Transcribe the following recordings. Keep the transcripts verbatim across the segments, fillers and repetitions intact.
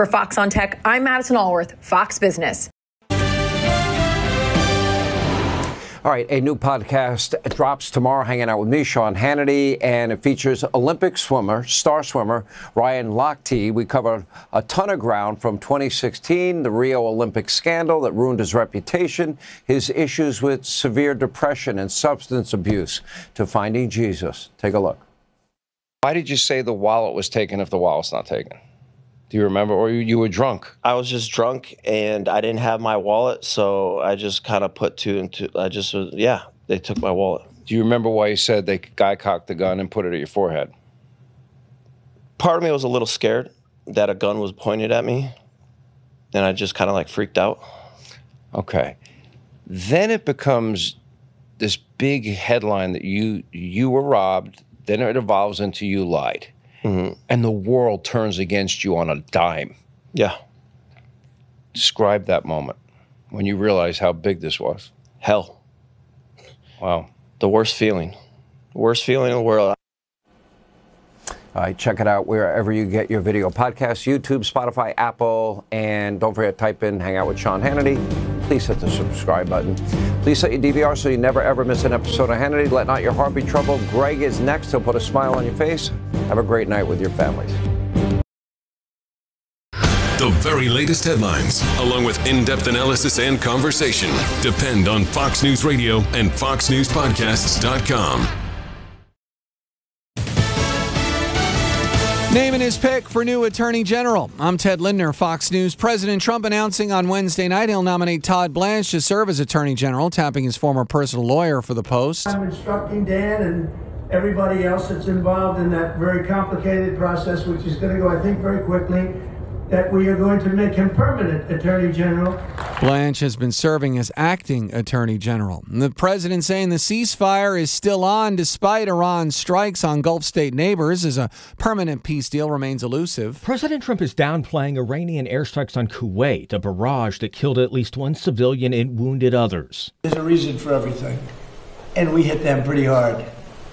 For Fox on Tech, I'm Madison Allworth, Fox Business. All right, a new podcast drops tomorrow, hanging out with me, Sean Hannity, and it features Olympic swimmer, star swimmer, Ryan Lochte. We cover a ton of ground from twenty sixteen, the Rio Olympic scandal that ruined his reputation, his issues with severe depression and substance abuse, to finding Jesus. Take a look. Why did you say the wallet was taken if the wallet's not taken? Do you remember, or you, you were drunk? I was just drunk, and I didn't have my wallet, so I just kind of put two and two. I just was, yeah, they took my wallet. Do you remember why you said the guy cocked the gun and put it at your forehead? Part of me was a little scared that a gun was pointed at me, and I just kind of like freaked out. Okay. Then it becomes this big headline that you you were robbed, then it evolves into you lied. Mm-hmm. And the world turns against you on a dime. Yeah. Describe that moment when you realize how big this was. Hell. Wow. The worst feeling. Worst feeling in the world. All right, check it out wherever you get your video podcasts, YouTube, Spotify, Apple, and don't forget, type in Hang Out with Sean Hannity. Please hit the subscribe button. Please set your D V R so you never, ever miss an episode of Hannity. Let not your heart be troubled. Greg is next. He'll put a smile on your face. Have a great night with your families. The very latest headlines, along with in-depth analysis and conversation, depend on Fox News Radio and fox news podcasts dot com. Naming his pick for new Attorney General. I'm Ted Lindner, Fox News. President Trump announcing on Wednesday night he'll nominate Todd Blanche to serve as Attorney General, tapping his former personal lawyer for the post. I'm instructing Dan and everybody else that's involved in that very complicated process, which is going to go, I think, very quickly, that we are going to make him permanent Attorney General. Blanche has been serving as acting Attorney General. The president saying the ceasefire is still on despite Iran's strikes on Gulf state neighbors as a permanent peace deal remains elusive. President Trump is downplaying Iranian airstrikes on Kuwait, a barrage that killed at least one civilian and wounded others. There's a reason for everything, and we hit them pretty hard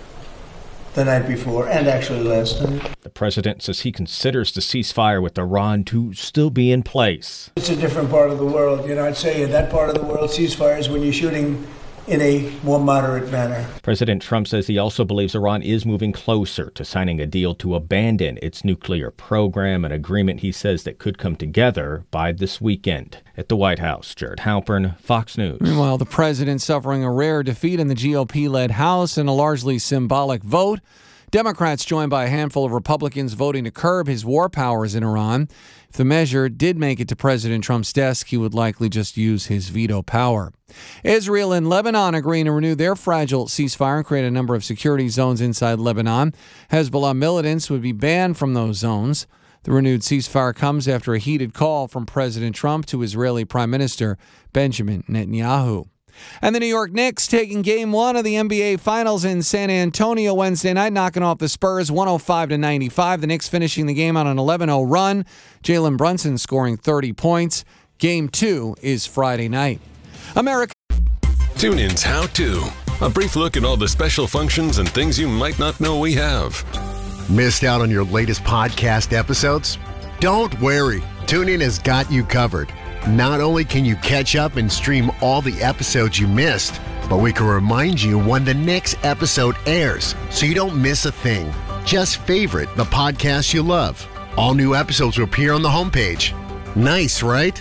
the night before and actually last night. The president says he considers the ceasefire with Iran to still be in place. It's a different part of the world. You know, I'd say in that part of the world, ceasefires when you're shooting in a more moderate manner. President Trump says he also believes Iran is moving closer to signing a deal to abandon its nuclear program, an agreement he says that could come together by this weekend. At the White House, Jared Halpern, Fox News. Meanwhile, the president suffering a rare defeat in the G O P-led House in a largely symbolic vote. Democrats joined by a handful of Republicans voting to curb his war powers in Iran. If the measure did make it to President Trump's desk, he would likely just use his veto power. Israel and Lebanon agreeing to renew their fragile ceasefire and create a number of security zones inside Lebanon. Hezbollah militants would be banned from those zones. The renewed ceasefire comes after a heated call from President Trump to Israeli Prime Minister Benjamin Netanyahu. And the New York Knicks taking game one of the N B A Finals in San Antonio Wednesday night, knocking off the Spurs one oh five to ninety-five. The Knicks finishing the game on an eleven oh run. Jalen Brunson scoring thirty points. Game two is Friday night. America. TuneIn's How To. A brief look at all the special functions and things you might not know we have. Missed out on your latest podcast episodes? Don't worry. TuneIn has got you covered. Not only can you catch up and stream all the episodes you missed, but we can remind you when the next episode airs so you don't miss a thing. Just favorite the podcast you love. All new episodes will appear on the homepage. Nice, right?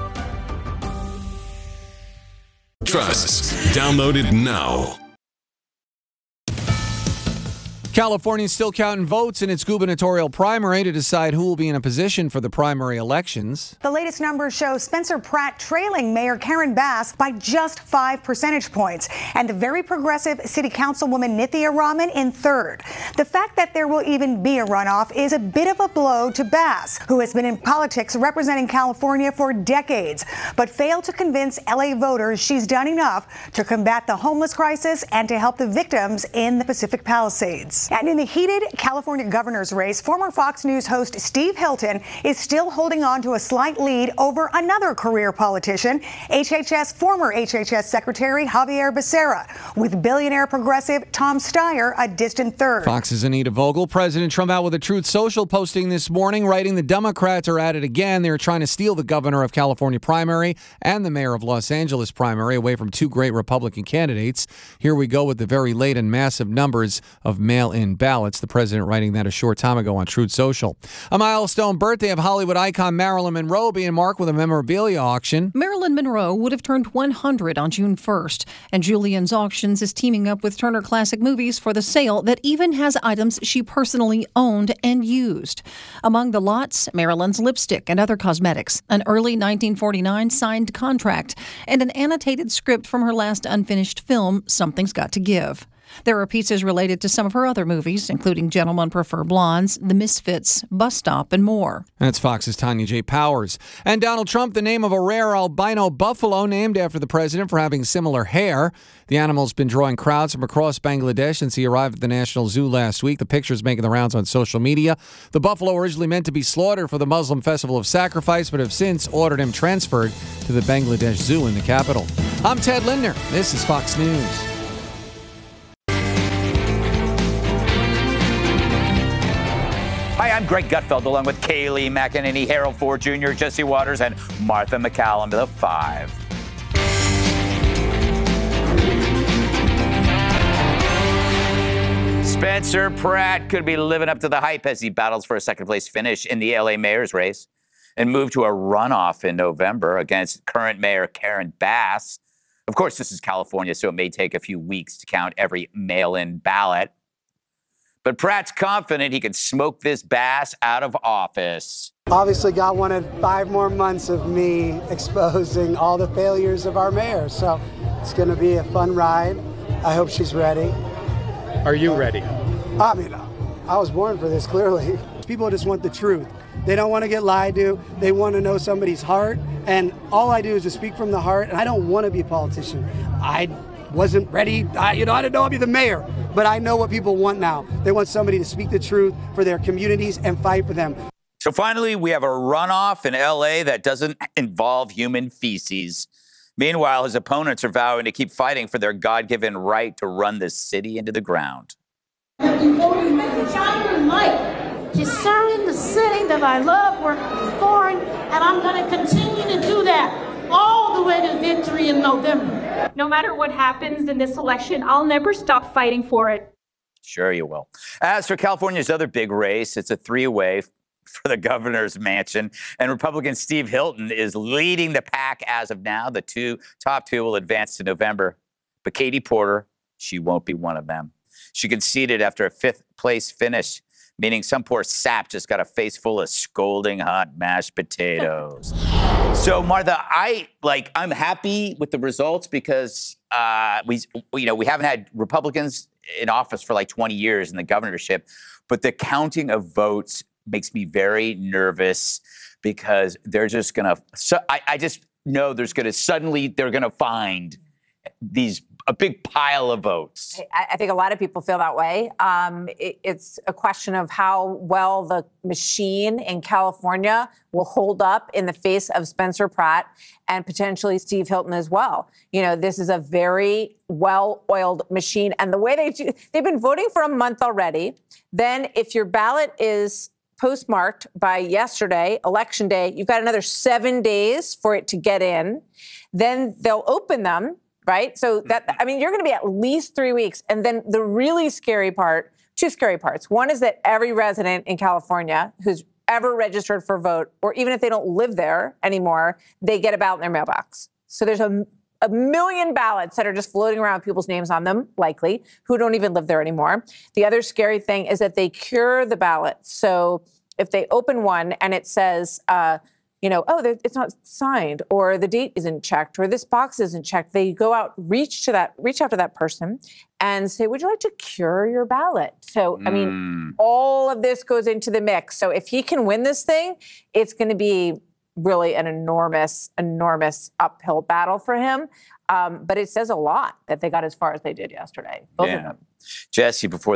Trust. Download it now. California is still counting votes in its gubernatorial primary to decide who will be in a position for the primary elections. The latest numbers show Spencer Pratt trailing Mayor Karen Bass by just five percentage points, and the very progressive city councilwoman Nithya Raman in third. The fact that there will even be a runoff is a bit of a blow to Bass, who has been in politics representing California for decades, but failed to convince L A voters she's done enough to combat the homeless crisis and to help the victims in the Pacific Palisades. And in the heated California governor's race, former Fox News host Steve Hilton is still holding on to a slight lead over another career politician, H H S former H H S Secretary Javier Becerra, with billionaire progressive Tom Steyer a distant third. Fox's Anita Vogel. President Trump out with a Truth Social posting this morning, writing the Democrats are at it again. They're trying to steal the governor of California primary and the mayor of Los Angeles primary away from two great Republican candidates. Here we go with the very late and massive numbers of mail-in ballots. The president writing that a short time ago on Truth Social. A milestone birthday of Hollywood icon Marilyn Monroe being marked with a memorabilia auction. Marilyn Monroe would have turned one hundred on June first, and Julian's Auctions is teaming up with Turner Classic Movies for the sale that even has items she personally owned and used. Among the lots, Marilyn's lipstick and other cosmetics, an early nineteen forty-nine signed contract, and an annotated script from her last unfinished film, Something's Got to Give. There are pieces related to some of her other movies, including Gentlemen Prefer Blondes, The Misfits, Bus Stop, and more. That's Fox's Tanya J. Powers. And Donald Trump, the name of a rare albino buffalo named after the president for having similar hair. The animal's been drawing crowds from across Bangladesh since he arrived at the National Zoo last week. The picture's making the rounds on social media. The buffalo originally meant to be slaughtered for the Muslim Festival of Sacrifice, but have since ordered him transferred to the Bangladesh Zoo in the capital. I'm Ted Lindner. This is Fox News. Hi, I'm Greg Gutfeld, along with Kaylee McEnany, Harold Ford Junior, Jesse Waters, and Martha McCallum, the five. Spencer Pratt could be living up to the hype as he battles for a second-place finish in the L A mayor's race and move to a runoff in November against current mayor Karen Bass. Of course, this is California, so it may take a few weeks to count every mail-in ballot. But Pratt's confident he can smoke this Bass out of office. Obviously, God wanted five more months of me exposing all the failures of our mayor. So it's going to be a fun ride. I hope she's ready. Are you ready? I mean, I was born for this, clearly. People just want the truth. They don't want to get lied to. They want to know somebody's heart. And all I do is just speak from the heart. And I don't want to be a politician. I wasn't ready. I, you know, I didn't know I'd be the mayor. But I know what people want now. They want somebody to speak the truth for their communities and fight for them. So finally, we have a runoff in L A that doesn't involve human feces. Meanwhile, his opponents are vowing to keep fighting for their God-given right to run this city into the ground. Shining light to serve the city that I love, working for, and I'm going to continue to do that all the way to victory in November. No matter what happens in this election, I'll never stop fighting for it. Sure you will. As for California's other big race, it's a three-way for the governor's mansion, and Republican Steve Hilton is leading the pack as of now. The two top two will advance to November, but Katie Porter, she won't be one of them. She conceded after a fifth-place finish, meaning some poor sap just got a face full of scolding hot mashed potatoes. So, Martha, I like I'm happy with the results because uh, we, you know, we haven't had Republicans in office for like twenty years in the governorship, but the counting of votes makes me very nervous because they're just gonna. So I, I just know there's gonna suddenly they're gonna find these a big pile of votes. I, I think a lot of people feel that way. Um, it, it's a question of how well the machine in California will hold up in the face of Spencer Pratt and potentially Steve Hilton as well. You know, this is a very well-oiled machine. And the way they do, they've been voting for a month already. Then if your ballot is postmarked by yesterday, election day, you've got another seven days for it to get in. Then they'll open them. Right. So that, I mean, you're going to be at least three weeks. And then the really scary part, two scary parts. One is that every resident in California who's ever registered for a vote, or even if they don't live there anymore, they get a ballot in their mailbox. So there's a, a million ballots that are just floating around with people's names on them, likely, who don't even live there anymore. The other scary thing is that they cure the ballot. So if they open one and it says, uh, you know, oh, it's not signed, or the date isn't checked, or this box isn't checked. They go out, reach to that, reach out to that person and say, would you like to cure your ballot? So, mm. I mean, all of this goes into the mix. So if he can win this thing, it's going to be really an enormous, enormous uphill battle for him. Um, but it says a lot that they got as far as they did yesterday, both yeah. of them. Jesse, before